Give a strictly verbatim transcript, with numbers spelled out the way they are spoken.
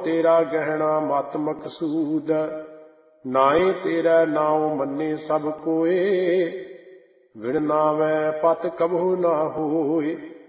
ਤੇਰਾ ਗਹਿਣਾ ਮਤ ਮਕਸੂਦ, ਨਾਏ ਤੇਰਾ ਨਾਉ ਮੰਨੇ ਸਭ ਕੋਏ, ਵਿਣ ਨਾਵੈ ਪਤ ਕਬਹੁ ਨਾ ਹੋਏ।